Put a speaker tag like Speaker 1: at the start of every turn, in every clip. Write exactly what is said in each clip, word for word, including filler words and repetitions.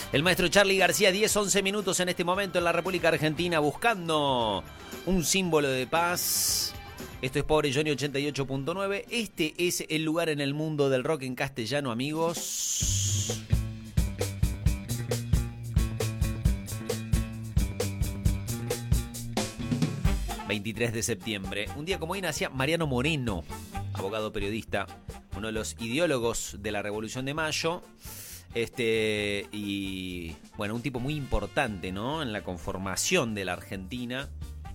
Speaker 1: El maestro Charly García, diez, once minutos en este momento en la República Argentina, buscando un símbolo de paz. Esto es Pobre Johnny ochenta y ocho punto nueve. Este es el lugar en el mundo del rock en castellano, amigos. veintitrés de septiembre. Un día como hoy nacía Mariano Moreno, abogado periodista, uno de los ideólogos de la Revolución de Mayo. Este, y bueno, un tipo muy importante, ¿no? En la conformación de la Argentina.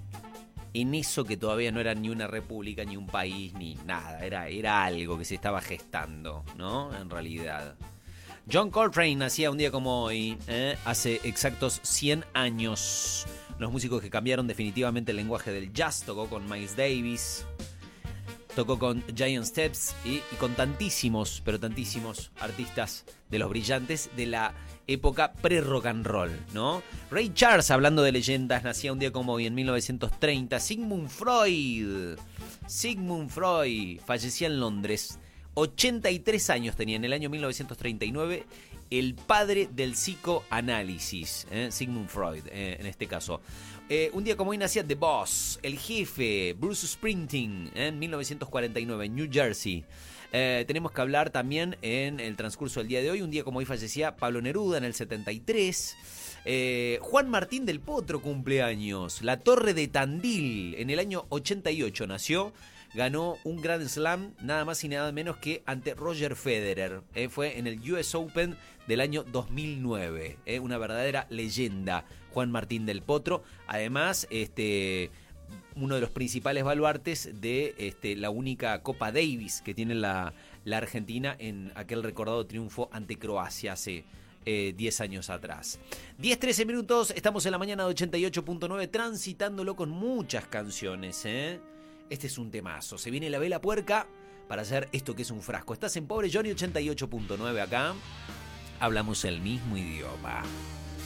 Speaker 1: En eso que todavía no era ni una república, ni un país, ni nada. Era, era algo que se estaba gestando, ¿no? En realidad. John Coltrane nacía un día como hoy, ¿eh? Hace exactos cien años. Los músicos que cambiaron definitivamente el lenguaje del jazz. Tocó con Miles Davis, tocó con Giant Steps y, y con tantísimos, pero tantísimos artistas de los brillantes de la época pre-rock and roll, ¿no? Ray Charles, hablando de leyendas, nacía un día como hoy en mil novecientos treinta. Sigmund Freud, Sigmund Freud, fallecía en Londres. ochenta y tres años tenía en el año mil novecientos treinta y nueve, el padre del psicoanálisis, ¿eh? Sigmund Freud, eh, en este caso. Eh, un día como hoy nacía The Boss, el jefe, Bruce Springsteen, ¿eh? En mil novecientos cuarenta y nueve, en New Jersey. Eh, tenemos que hablar también en el transcurso del día de hoy. Un día como hoy fallecía Pablo Neruda en el setenta y tres. Eh, Juan Martín del Potro cumpleaños. La Torre de Tandil en el año ochenta y ocho nació. Ganó un Grand Slam nada más y nada menos que ante Roger Federer. Eh, fue en el U S Open del año dos mil nueve. Eh, una verdadera leyenda, Juan Martín del Potro. Además, este, uno de los principales baluartes de este, la única Copa Davis que tiene la, la Argentina en aquel recordado triunfo ante Croacia hace Eh, diez años atrás. diez, trece minutos, estamos en la mañana de ochenta y ocho punto nueve, transitándolo con muchas canciones, ¿eh? Este es un temazo. Se viene la vela puerca para hacer esto que es un frasco. Estás en Pobre Johnny ochenta y ocho punto nueve acá. Hablamos el mismo idioma.